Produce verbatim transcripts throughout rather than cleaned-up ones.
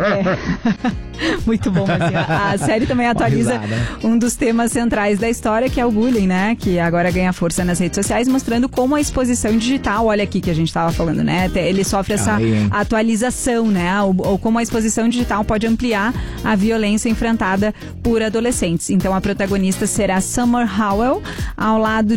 É. Muito bom, Marcinho. A série também atualiza um dos temas centrais da história, que é o bullying, né? Que agora ganha força nas redes sociais, mostrando como a exposição digital, olha aqui que a gente estava falando, né? Ele sofre essa Ai, atualização, né? Ou, ou como a exposição digital pode ampliar a violência enfrentada por adolescentes. Então a protagonista será Summer Howell, ao lado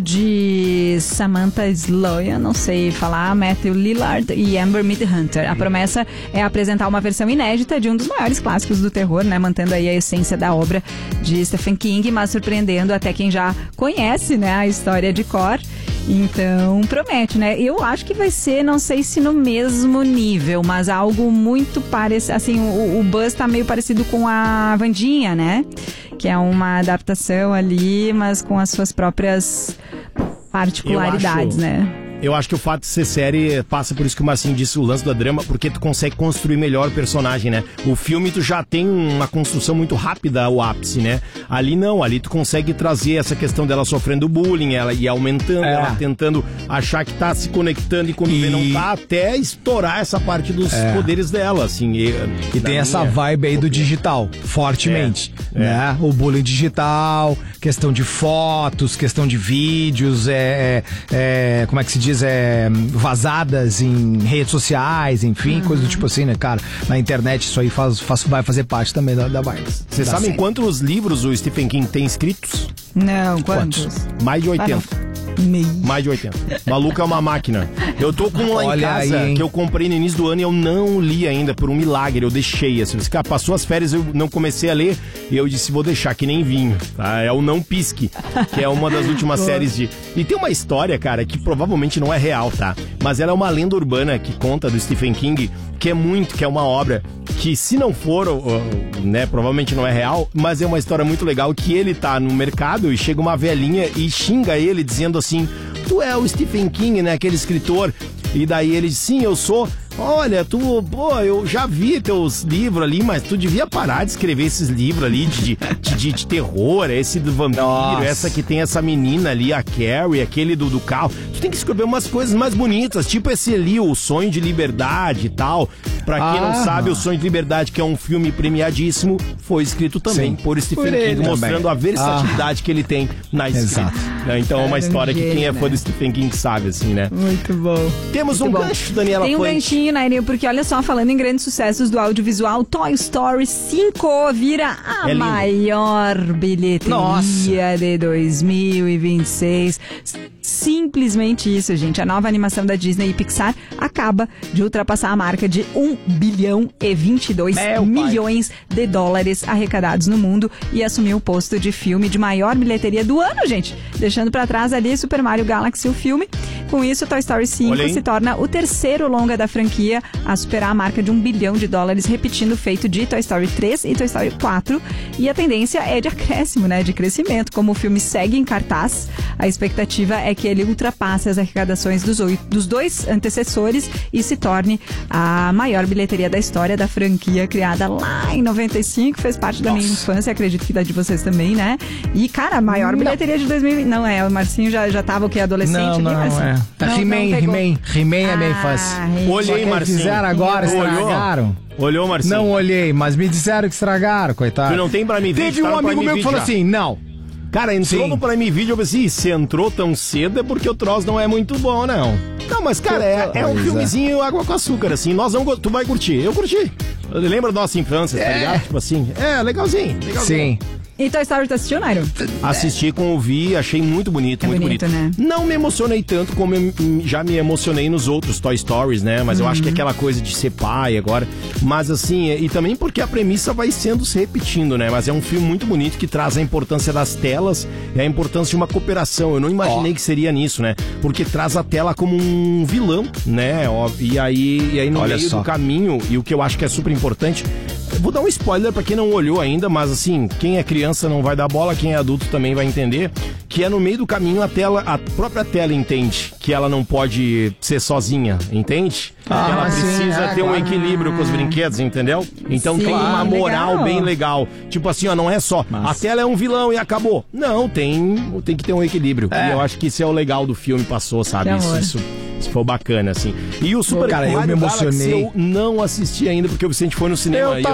de Samantha Sloyan, não sei falar, Matthew Lillard e Amber Midhunter. A promessa é apresentar uma versão inédita de um dos maiores clássicos do terror, né? Mantendo aí a essência da obra de Stephen King, mas surpreendendo até quem já conhece, né, a história de cor. Então, promete, né? Eu acho que vai ser, não sei se no mesmo nível, mas algo muito parecido, assim, o, o buzz tá meio parecido com a Wandinha, né? Que é uma adaptação ali, mas com as suas próprias particularidades, acho... né? Eu acho que o fato de ser série passa por isso que o Marcinho disse, o lance do drama, porque tu consegue construir melhor o personagem, né? O filme tu já tem uma construção muito rápida ao ápice, né? Ali não, ali tu consegue trazer essa questão dela sofrendo bullying, ela ia aumentando, é. ela tentando achar que tá se conectando e quando e... vê não tá, até estourar essa parte dos é. poderes dela, assim. E, e tem essa vibe aí do digital, fortemente, é. né? É. O bullying digital, questão de fotos, questão de vídeos, é, é, como é que se diz? É, vazadas em redes sociais, enfim, uhum. coisa do tipo assim, né, cara? Na internet isso aí faz, faz, vai fazer parte também da, da vibe. Vocês sabem série. Quantos livros o Stephen King tem escritos? Não, quantos? quantos? Mais de oitenta. Meio. Mais de oitenta. Maluco é uma máquina. Eu tô com um lá Olha em casa aí, que eu comprei no início do ano e eu não li ainda, por um milagre. Eu deixei. Assim, cara, passou as férias, eu não comecei a ler e eu disse, vou deixar, que nem vinho. Tá? É o Não Pisque, que é uma das últimas séries de... E tem uma história, cara, que provavelmente não é real, tá? Mas ela é uma lenda urbana que conta do Stephen King, que é muito, que é uma obra que se não for, né, provavelmente não é real, mas é uma história muito legal, que ele tá no mercado e chega uma velhinha e xinga ele dizendo assim, tu é o Stephen King, né, aquele escritor, e daí ele diz, sim, eu sou. Olha, tu, pô, eu já vi teus livros ali, mas tu devia parar de escrever esses livros ali de, de, de, de terror, esse do vampiro, Nossa. essa que tem essa menina ali, a Carrie, aquele do, do carro. Tu tem que escrever umas coisas mais bonitas, tipo esse ali, O Sonho de Liberdade e tal. Pra quem ah. não sabe, O Sonho de Liberdade, que é um filme premiadíssimo, foi escrito também Sim. por Stephen por King, mostrando também. a versatilidade ah. que ele tem na escrita. Então é uma história que quem é fã do Stephen King sabe, assim, né? Muito bom. Temos Muito um bom. gancho, Daniela Tem um Plante. ganchinho, Nair, porque olha só, falando em grandes sucessos do audiovisual, Toy Story cinco vira a é maior bilheteria Nossa. de dois mil e vinte e seis. Simplesmente isso, gente. A nova animação da Disney e Pixar acaba de ultrapassar a marca de um bilhão e vinte e dois milhões de dólares arrecadados no mundo e assumiu o posto de filme de maior bilheteria do ano, gente. Deixando pra trás ali Super Mario Galaxy, o filme. Com isso, Toy Story cinco se torna o terceiro longa da franquia a superar a marca de um bilhão de dólares, repetindo o feito de Toy Story três e Toy Story quatro. E a tendência é de acréscimo, né? De crescimento. Como o filme segue em cartaz, a expectativa é que ele ultrapasse as arrecadações dos, oito, dos dois antecessores e se torne a maior bilheteria da história da franquia, criada lá em noventa e cinco, fez parte da Nossa. minha infância, acredito que da de vocês também, né? E, cara, a maior não. bilheteria de dois mil e vinte. Não, é, o Marcinho já, já tava o que? Adolescente? Não, ali, não, Marcinho? é. Tá He-Man, He-Man, He-Man é minha infância. Olhei, Marcinho. Fizeram agora, estragaram. Olhou, Marcinho? Não olhei, mas me disseram que estragaram, coitado. Tu não tem Prime Video? Teve um amigo meu que falou assim, não. Cara, entrou Sim. no Prime Video, eu pensei, se entrou tão cedo é porque o troço não é muito bom, não. Não, mas, cara, é, é um filmezinho água com açúcar, assim. Nós vamos, tu vai curtir. Eu curti. Lembra da nossa infância, é. tá ligado? Tipo assim, é, legalzinho, legalzinho. Sim. E Toy Story, tu assistiu, Nairo? Assisti com o Vi, achei muito bonito, é muito bonito. bonito. Né? Não me emocionei tanto como eu já me emocionei nos outros Toy Stories, né? Mas uhum. eu acho que é aquela coisa de ser pai agora. Mas assim, e também porque a premissa vai sendo se repetindo, né? Mas é um filme muito bonito que traz a importância das telas e a importância de uma cooperação. Eu não imaginei oh. que seria nisso, né? Porque traz a tela como um vilão, né? E aí, e aí no Olha meio só. do caminho, e o que eu acho que é super importante... Vou dar um spoiler pra quem não olhou ainda, mas assim, quem é criança não vai dar bola, quem é adulto também vai entender, que é no meio do caminho a tela, a própria tela entende que ela não pode ser sozinha, entende? Ah, ela precisa é, ter um claro. equilíbrio com os brinquedos, entendeu? Então sim, tem uma moral legal. bem legal. Tipo assim, ó, não é só Mas... a tela é um vilão e acabou. Não, tem, tem que ter um equilíbrio. É. E eu acho que isso é o legal do filme, passou, sabe? Isso, isso, isso foi bacana, assim. E o Super Cara, eu me emocionei. Galaxy eu não assisti ainda, porque o Vicente foi no cinema. Eu